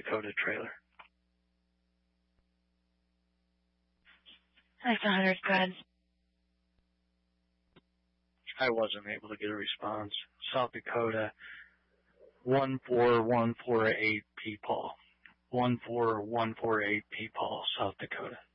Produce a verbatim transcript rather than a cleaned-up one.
Dakota trailer. That's one hundred, go ahead. I wasn't able to get a response. South Dakota, one four one four eight P. Paul. one four one four eight P. Paul, South Dakota.